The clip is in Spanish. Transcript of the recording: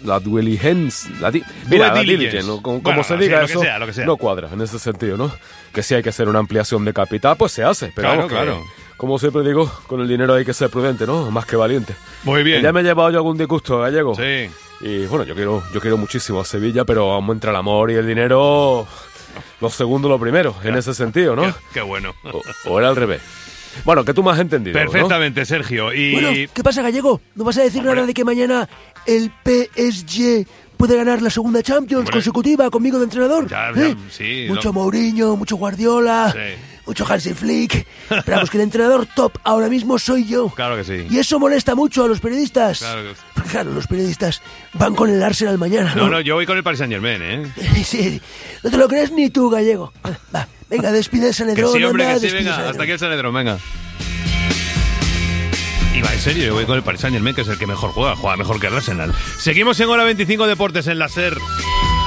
la diligence, mira, la diligence, ¿no? Como se diga, eso lo que sea. no cuadra en ese sentido, ¿no? Que si hay que hacer una ampliación de capital, pues se hace, pero vamos, claro. Como siempre digo, con el dinero hay que ser prudente, ¿no? Más que valiente. Muy bien. Ya me he llevado yo algún disgusto, Gallego. Sí. Y bueno, yo quiero muchísimo a Sevilla, pero vamos, entre el amor y el dinero, lo segundo lo primero, en ese sentido, ¿no? Qué bueno. O era al revés. Bueno, que tú me has entendido, Perfectamente, ¿no? Sergio. Y... Bueno, ¿qué pasa, Gallego? ¿No vas a decir nada de que mañana el PSG puede ganar la segunda Champions consecutiva conmigo de entrenador? Ya, sí. Mucho Mourinho, mucho Guardiola, mucho Hansi Flick. Pero vamos, que el entrenador top ahora mismo soy yo. Claro que sí. Y eso molesta mucho a los periodistas. Claro. Claro, los periodistas van con el Arsenal mañana, ¿no? No, yo voy con el Paris Saint-Germain, ¿eh? Sí, no te lo crees ni tú, Gallego. Va, venga, despide el Sanedrón. Que sí, hombre, anda, que sí, venga, hasta aquí el Sanedrón, venga. Y va, en serio, yo voy con el Paris Saint-Germain, que es el que mejor juega mejor que el Arsenal. Seguimos en Hora 25 Deportes en la SER.